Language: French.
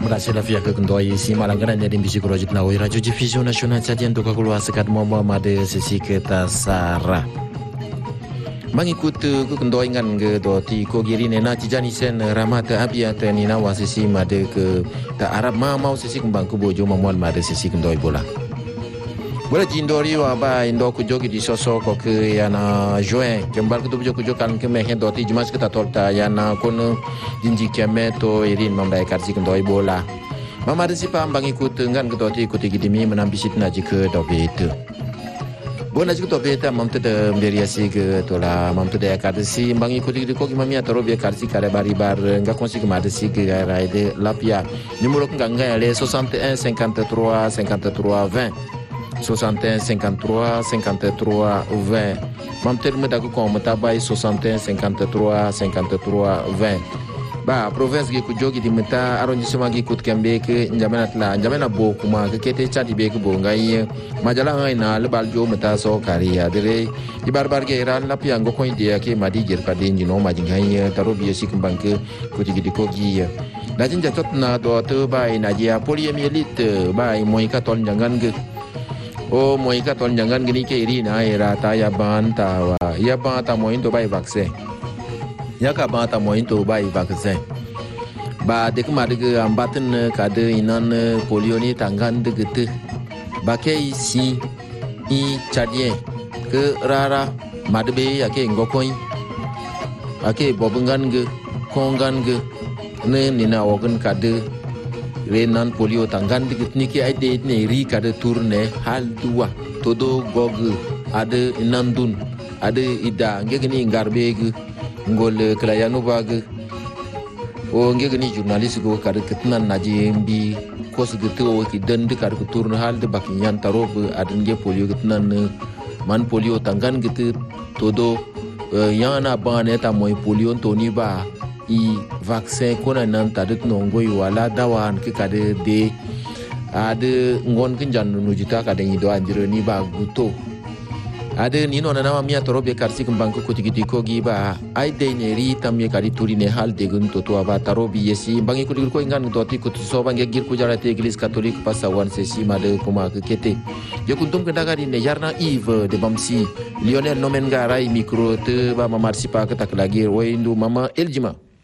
Berhasil via ke kendoi si malangganan jadi bisi kurojit nawi radio division nasional sajian doka keluar sekat momo made sesi kita Sarah. Mengikut ke kendoi ngan ke doti ko giri nena cijani sen ramata abia tenina wasisi made ke ta Arab mau sesi kembang ke bojo mamuan made sesi kendoi bola. Bola jindori wa ba indo ku jogi di sosok ko ke yana join kembal ke tujo ku jokan ke mehen doti jumas ke tatolta yana kono jinji kemeto irin mamdai karsi kendoi bola. Mama desi pam bang ikut ngan ke doti ku tigidimi menambisit naji ke dobete. Bona naji ke dobete mamte de mberiasi ke tola mamte de kadesi bang ikut di ko kimami atoro be karsi kare bari bar nga konsi ke madesi ke raide lapia. Numero nganga ale 61 53 53 20 61 53 53 20 Mam terme da ko metabai 61 53 53 20 ba province ge ku jogi di meta arrondissement ge kut kambe ke njamena tla njamena bo kuma ke kete chadi be ke bo ngai majala ngai na le baljo meta so kariya dere di barbar ge ran la piango ko ide ke madi ger pa de njino maji ngai tarobi si kembang ke ku digi di ko gi da jinja tot na do to bai na dia poliomyelite bai moi ka tol njangan ge o moi ka ton jangan gini ke iri na era ta ya ban ta moi to bai vaccine ya ka ban ta moi to bai vaccine ba de kuma de ambaten ka de inan polio ni tangan de gete ba ke si i chadien ke rara madbe ya ke ngokoi ake bobungan ge kongan ge ne ni na ogun ka de renan polio tangan digniki ide ne ri kada turne hal dua todo gog ade nandun ade ida ngegni ngarbeg ngol klayanu bag o ngegni journalist go kada ketnan naji mbi kos gitu ki dend kada turne hal de baknyan tarob ade nge polio ketnan man polio tangan gitu todo yana bane ta moy polio toni ba i vaccin kona nan tadet no ngoi wala dawan ke kade de ade ngon kinjan nujita kade ngido anjiro ni ba guto ade ni no na mia torobe karsi kembang ko tigiti ko gi ba ai de ne ri tamye kadi turi ne hal de gun to ba tarobi yesi bangi ko dir ko ngan to ti ko so bangi gir ko jarate iglis katolik pasawan sesi made kuma ke kete je kuntum ke daga di ne jarna Yves de Bamsi Lionel Nomen garai micro te ba mamarsipa ke tak lagi wo indu mama Eljima